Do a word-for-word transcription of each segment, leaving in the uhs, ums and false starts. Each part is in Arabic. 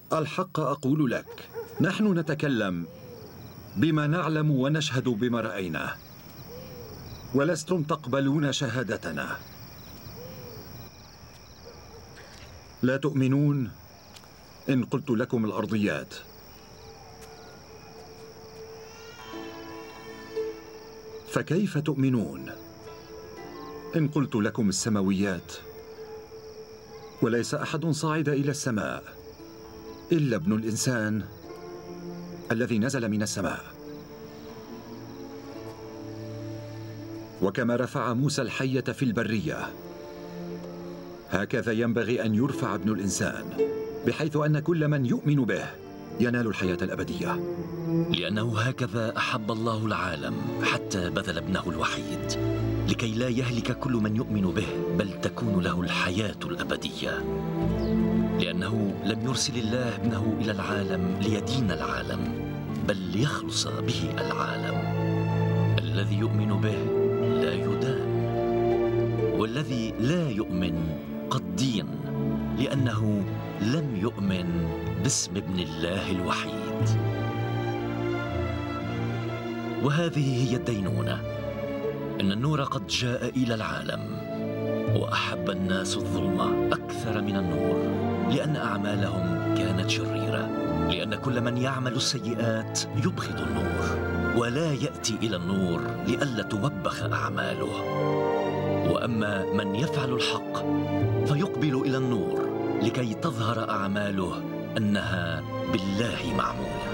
الحق أقول لك، نحن نتكلم بما نعلم ونشهد بما رأيناه، ولستم تقبلون شهادتنا. لا تؤمنون إن قلت لكم الأرضيات، فكيف تؤمنون إن قلت لكم السماويات؟ وليس أحد صعد إلى السماء إلا ابن الإنسان الذي نزل من السماء. وكما رفع موسى الحية في البرية، هكذا ينبغي أن يرفع ابن الإنسان، بحيث أن كل من يؤمن به ينال الحياة الأبدية. لأنه هكذا أحب الله العالم حتى بذل ابنه الوحيد، لكي لا يهلك كل من يؤمن به، بل تكون له الحياة الأبدية. لأنه لم يرسل الله ابنه إلى العالم ليدين العالم، بل ليخلص به العالم. الذي يؤمن به لا يدان، والذي لا يؤمن قد دين، لأنه لم يؤمن باسم ابن الله الوحيد. وهذه هي الدينونة، إن النور قد جاء إلى العالم، وأحب الناس الظلمة أكثر من النور، لأن أعمالهم كانت شريرة. لأن كل من يعمل السيئات يبغض النور، ولا يأتي إلى النور لئلا توبخ أعماله. وأما من يفعل الحق فيقبل إلى النور، لكي تظهر أعماله أنها بالله معمولة.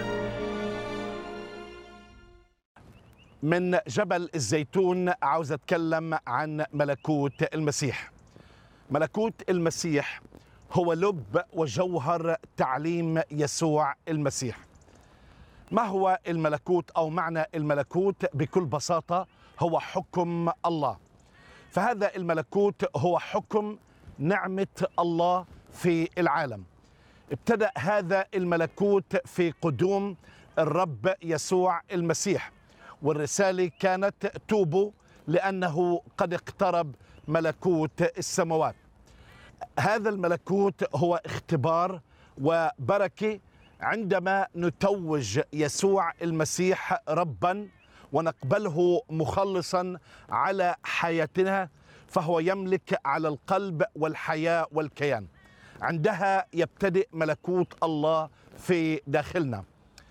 من جبل الزيتون عاوز أتكلم عن ملكوت المسيح. ملكوت المسيح هو لب وجوهر تعليم يسوع المسيح. ما هو الملكوت أو معنى الملكوت؟ بكل بساطة هو حكم الله. فهذا الملكوت هو حكم نعمة الله في العالم. ابتدأ هذا الملكوت في قدوم الرب يسوع المسيح، والرسالة كانت توبوا لأنه قد اقترب ملكوت السماوات. هذا الملكوت هو اختبار وبركة عندما نتوج يسوع المسيح ربا ونقبله مخلصا على حياتنا، فهو يملك على القلب والحياة والكيان. عندها يبتدئ ملكوت الله في داخلنا.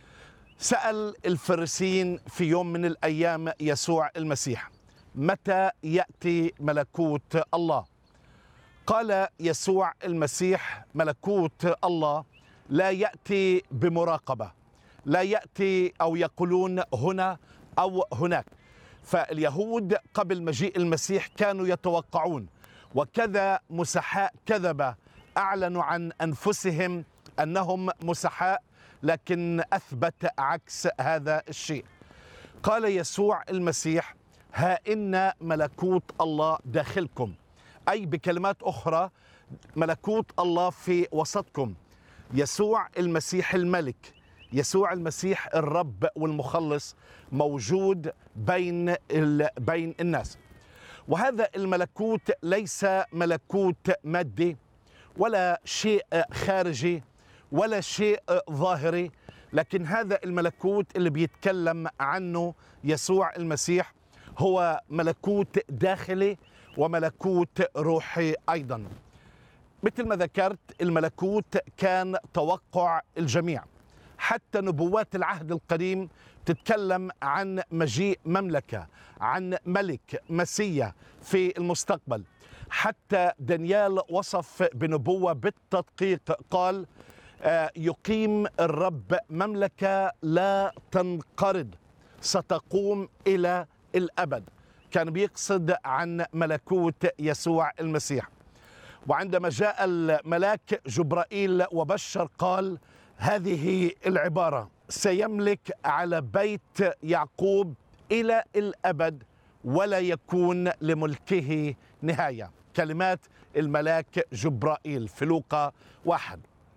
سأل الفريسيين في يوم من الأيام يسوع المسيح: متى يأتي ملكوت الله؟ قال يسوع المسيح: ملكوت الله لا يأتي بمراقبة، لا يأتي أو يقولون هنا أو هناك. فاليهود قبل مجيء المسيح كانوا يتوقعون، وكذا مسحاء كذبة أعلنوا عن أنفسهم أنهم مسحاء، لكن أثبت عكس هذا الشيء. قال يسوع المسيح: ها إن ملكوت الله داخلكم، أي بكلمات أخرى ملكوت الله في وسطكم. يسوع المسيح الملك، يسوع المسيح الرب والمخلص موجود بين بين الناس. وهذا الملكوت ليس ملكوت مادي ولا شيء خارجي ولا شيء ظاهري، لكن هذا الملكوت اللي بيتكلم عنه يسوع المسيح هو ملكوت داخلي وملكوت روحي أيضا. مثل ما ذكرت، الملكوت كان توقع الجميع، حتى نبوات العهد القديم تتكلم عن مجيء مملكة، عن ملك مسيا في المستقبل. حتى دانيال وصف بنبوة بالتدقيق، قال: يقيم الرب مملكة لا تنقرض، ستقوم إلى الأبد. كان بيقصد عن ملكوت يسوع المسيح. وعندما جاء الملاك جبرائيل وبشر، قال هذه العبارة: سيملك على بيت يعقوب إلى الأبد ولا يكون لملكه نهاية. كلمات الملاك جبرائيل في لوقا واحد.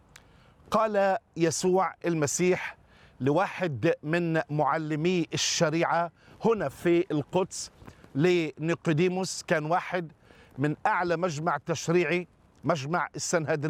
قال يسوع المسيح لواحد من معلمي الشريعة هنا في القدس، لنيقوديموس، كان واحد من أعلى مجمع تشريعي، مجمع السنهدرين.